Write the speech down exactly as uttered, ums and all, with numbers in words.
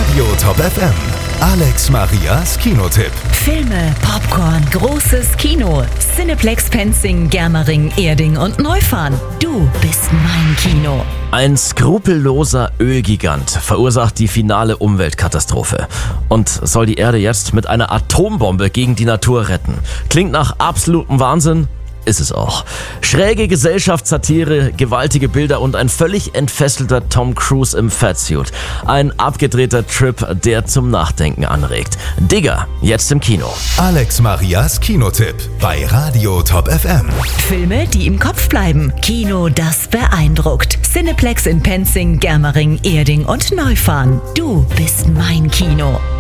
Radio Top F M. Alex Marias Kinotipp. Filme, Popcorn, großes Kino. Cineplex Penzing, Germering, Erding und Neufahren. Du bist mein Kino. Ein skrupelloser Ölgigant verursacht die finale Umweltkatastrophe und soll die Erde jetzt mit einer Atombombe gegen die Natur retten. Klingt nach absolutem Wahnsinn? Ist es auch. Schräge Gesellschaftssatire, gewaltige Bilder und ein völlig entfesselter Tom Cruise im Fatsuit. Ein abgedrehter Trip, der zum Nachdenken anregt. Digger, jetzt im Kino. Alex Marias Kinotipp bei Radio Top F M. Filme, die im Kopf bleiben. Kino, das beeindruckt. Cineplex in Penzing, Germering, Erding und Neufahren. Du bist mein Kino.